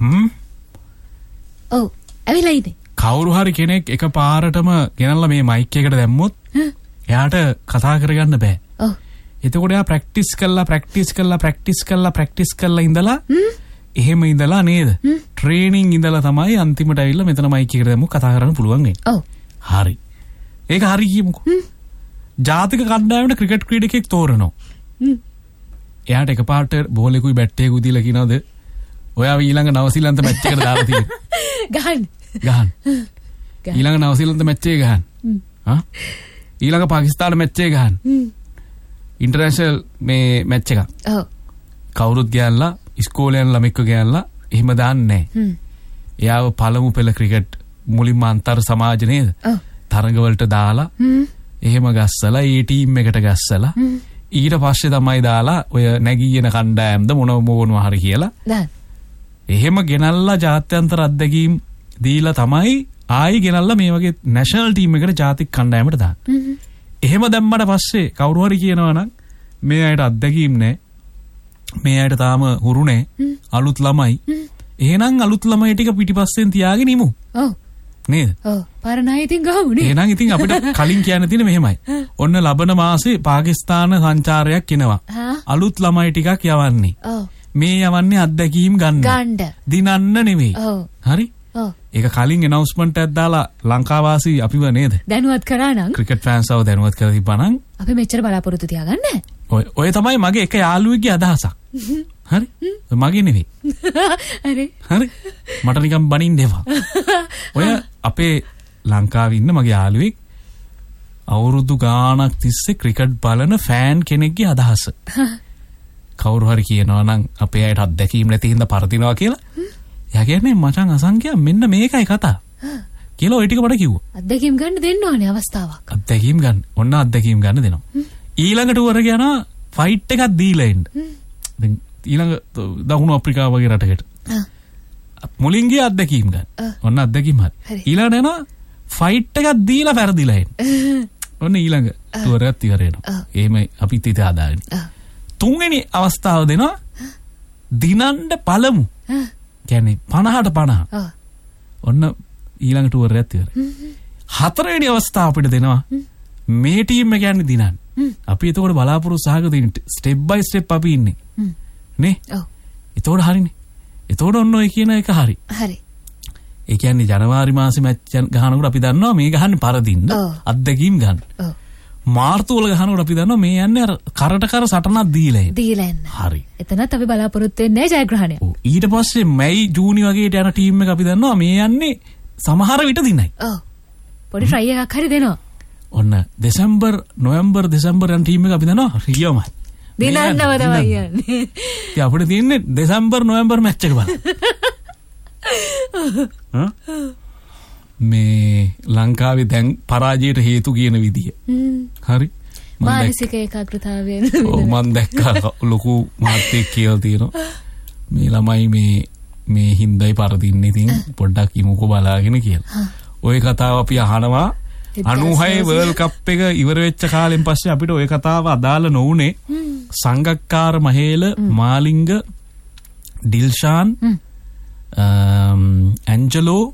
ඔව් ඇවිල්ලා ඉන්නේ. කවුරු හරි කෙනෙක් එකපාරටම ගෙනල්ලා මේ මයික් එකට දැම්මොත් එයාට කතා කරගන්න බෑ. ඔව්. එතකොට එයා ප්‍රැක්ටිස් කළා ඉඳලා එහෙම ඉඳලා නේද? ට්‍රේනින් ඉඳලා තමයි අන්තිමට ඇවිල්ලා මෙතන මයික් එකට දැම්මොත් කතා කරන්න පුළුවන් වෙන්නේ. ඔව්. හරි. ඒක හරි කියමුකෝ. ජාතික කණ්ඩායමට ක්‍රිකට් ක්‍රීඩකෙක් තෝරනවා. එයාට එකපාරට බෝලෙකුයි බැට්ටේකුයි දීලා කියනවාද ඔයා ඊළඟ නවසීලන්ත මැච් එකට දාලා තියෙන. ගහන්න. ඊළඟ නවසීලන්ත මැච් එක ගහන්න. ඊළඟ පාකිස්තාන මැච් එක ගහන්න. ඉන්ටර්නැෂනල් මේ මැච් එක. ඔව්. කවුරුත් ගෑල්ලා ඉස්කෝලේ යන ළමෙක්ව ගෑල්ලා එහෙම දාන්නේ නැහැ. එයාව පළමු පෙළ ක්‍රිකට් මුලින්ම අන්තර් සමාජ නේද? තරඟ වලට දාලා එහෙම ගස්සලා ඒ ටීම් එකට ගස්සලා ඊට පස්සේ තමයි දාලා ඔය නැගීන කණ්ඩායම්ද මොනවා හරි කියලා එහෙම ගෙනල්ලා ජාත්‍යන්තර අත්දැකීම් දීලා තමයි ආයි ගෙනල්ලා මේ වගේ නැෂනල් ටීම් එකට ජාතික කණ්ඩායමට දාන්නේ. එහෙම දැම්මට පස්සේ කවුරු හරි කියනවා නම් මේ අයට අත්දැකීම් නැහැ. මේ අයට තාම හුරු නැහැ. අලුත් ළමයි. එහෙනම් අලුත් ළමයි ටික පිටිපස්සෙන් තියාගෙන ඉමු. ඔව්. නේද? ඔව්. පරණයි ඉතින් ගහමුනේ. එහෙනම් ඉතින් අපිට කලින් කියන්න තියෙන මෙහෙමයි. ඔන්න ලබන මාසේ පාකිස්තාන සංචාරයක් එනවා. අලුත් ළමයි ටිකක් යවන්නේ. ඔව්. මේ යවන්නේ අත්දැකීම් ගන්න. දිනන්න නෙවෙයි. ඔව්. හරි? ඔව්. ඒක කලින් ඇනවුස්මන්ට් එකක් දාලා ලංකාවාසී අපිව නේද? දැනුවත් කරා නම් ක්‍රිකට් ෆෑන්ස්ව දැනුවත් කරලා තිබ්බනම් අපි මෙච්චර බලාපොරොත්තු තියාගන්නේ නැහැ. ඔය තමයි මගේ එක යාළුවෙක්ගේ අදහසක්. හරි? මගේ නෙවෙයි. හරි. මට නිකන් බනින්න එපා. ඔය අපේ ලංකාවේ ඉන්න මගේ යාළුවෙක් අවුරුදු ගාණක් තිස්සේ ක්‍රිකට් බලන ෆෑන් කෙනෙක්ගේ අදහස. කවුරු හරි කියනවා නම් අපේ අයට අත්දැකීම් නැති හින්දා පරදිනවා කියලා. එයා කියන්නේ මචං අසංඛ්‍ය මෙන්න මේකයි කතාව. කියලා ඔය ටික මට කිව්වා. අත්දැකීම් ගන්න දෙන්න ඕනේ අවස්ථාවක්. අත්දැකීම් ගන්න. ඔන්න අත්දැකීම් ගන්න දෙනවා. ඊළඟට උවර යනවා ෆයිට් එකක් දීලා එන්න. දැන් ඊළඟ දකුණු අප්‍රිකාව වගේ රටකට. මුලින් ගිය අත්දැකීම් ගන්න. ඔන්න අත්දැකීම් හරි. ඊළඟට යනවා ෆයිට් එකක් දීලා පෙරදිලා එන්න. ඔන්න ඊළඟ ටුවර් එකත් ඉවර වෙනවා. එහෙම අපිත් ඉත හදාගෙන. තුන්වෙනි අවස්ථාව දෙනවා දිනන්න පළමු. කියන්නේ 50ට 50. ඔන්න ඊළඟ ටුවර් එකත් ඉවරයි. හතරවෙනි අවස්ථාව අපිට දෙනවා මේ ටීම් එක යන්නේ දිනන්න. අපි එතකොට බලාපොරොත්තු සහගත ස්ටෙප් බයි ස්ටෙප් අපි ඉන්නේ. නේ? ඔව්. එතකොට හරිනේ. එතකොට ඔන්න ඔය කියන එක හරි. හරි. ඒ කියන්නේ ජනවාරි මාසේ මැච් ගහනකොට අපි දන්නවා මේ ගහන්නේ පරදින්න අත්දැකීම් ගන්න. ඔව්. මාර්තු වල ගහනකොට අපි දන්නවා මේ යන්නේ අර කරට කර සටනක් දීලා එන්න. හරි. එතනත් අපි බලාපොරොත්තු වෙන්නේ ජයග්‍රහණය. ඔව්. ඊට පස්සේ මැයි ජූනි වගේට යන ටීම් එක අපි දන්නවා මේ යන්නේ සමහර විට දිනයි. ඔව්. පොඩි ට්‍රයි එකක් හරි දෙනවා. ඔන්න නොවැම්බර් දෙසැම්බර් යන ටීම් එක අපි දන්නවා රියෝමයි. දිනන්නව තමයි යන්නේ. ඉතින් අපිට තියෙන්නේ දෙසැම්බර් නොවැම්බර් මැච් එක බලන්න. මේ ලංකාවේ දැන් පරාජයට හේතු කියන විදිය. හරි. මානසික ඒකාග්‍රතාවයෙන්. ඔව් මම දැක්කා ලොකු මහත්තයෙක් කියලා තියෙනවා. මේ ළමයි මේ හින්දායි පරදින්නේ ඉතින් පොඩ්ඩක් ඉමුකෝ බලාගෙන කියලා. ওই කතාව අපි අහනවා 96 වර්ල්ඩ් කප් එක ඉවර වෙච්ච කාලෙන් පස්සේ අපිට ওই කතාව අදාළ නොඋනේ සංගක්කාර මහේල මාලිංග ඩිල්ෂාන් ඇන්ජලෝ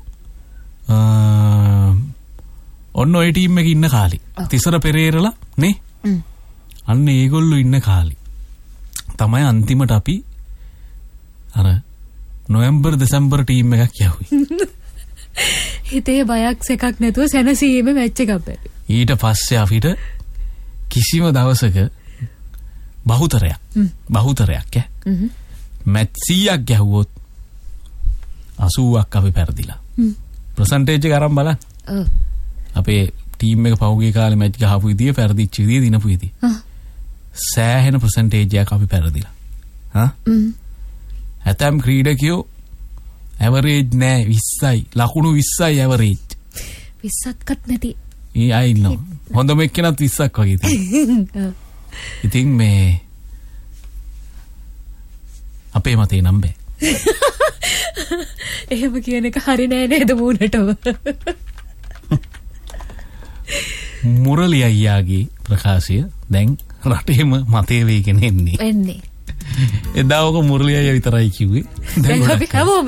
ඔන්න ඔය ටීම් එකේ ඉන්න කාලේ තිසර පෙරේරලා නේ අන්න ඒගොල්ලෝ ඉන්න කාලේ තමයි අන්තිමට අපි අර නොවැම්බර් දෙසැම්බර් ටීම් එකක් යවුවේ. හිතේ බයක් සැකක් නැතුව සැනසීම මැච් එකක් බැලුවා. ඊට පස්සේ අපිට කිසිම දවසක බහුතරයක් මැච් 100ක් ගැහුවොත් 80ක් අපි පෙරදිලා. ප්‍රසන්ටේජ් එක අරන් බලන්න. ඔව්. අපේ ටීම් එක පහුගිය කාලේ මැච් ගහපු විදිය පෙරදිච්ච විදිය දිනපු විදිය. සෑහෙන ප්‍රසන්ටේජ් එකක් අපි පෙරදිලා. ඇතම් ක්‍රීඩකයෝ ඇවරේජ් නෑ 20යි ලකුණු 20යි ඇවරේජ් 20ක්වත් නැති ඊ අය ඉන්නවා හොඳම එක්කෙනත් 20ක් වගේ තියෙනවා. ඉතින් මේ අපේ මතේ නම් බෑ. එහෙම කියන එක හරි නෑ නේද මූණටම. මුරලි අයියාගේ ප්‍රකාශය දැන් රටේම මතේ වේගෙන එන්නේ. එදා ඔක මුරලි අයියා විතරයි කිව්වේ. දැන් අපි